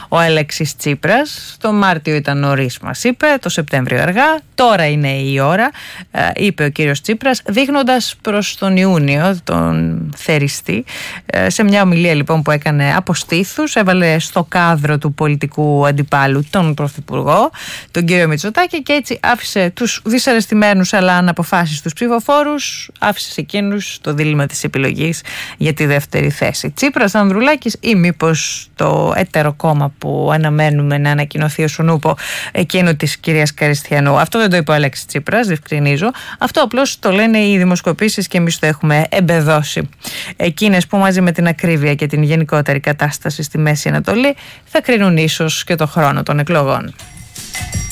ο Αλέξης Τσίπρας. Το Μάρτιο ήταν νωρίς, μας είπε, το Σεπτέμβριο αργά. Τώρα είναι η ώρα, είπε ο κύριος Τσίπρας, δείχνοντας προς τον Ιούνιο, τον θεριστή. Σε μια ομιλία λοιπόν που έκανε από στήθους, έβαλε στο κάδρο του πολιτικού αντιπάλου τον Πρωθυπουργό, τον κύριο Μητσοτάκη, και έτσι άφησε τους δυσαρεστημένους αλλά αναποφάσιστους ψηφοφόρους, άφησε σε εκείνους το δίλημμα της επιλογής για τη δεύτερη θέση. Τσίπρας, Ανδρουλάκης ή μήπως το έτερο κόμμα που αναμένουμε να ανακοινωθεί ως ονούπο, εκείνο της κυρίας Καριστιανού. Αυτό δεν το είπε ο Αλέξης Τσίπρας, διευκρινίζω. Αυτό απλώς το λένε οι δημοσκοπήσεις και εμείς το έχουμε εμπεδώσει. Εκείνες που μαζί με την ακρίβεια και την γενικότερη κατάσταση στη Μέση Ανατολή θα κρίνουν ίσως και το χρόνο των εκλογών.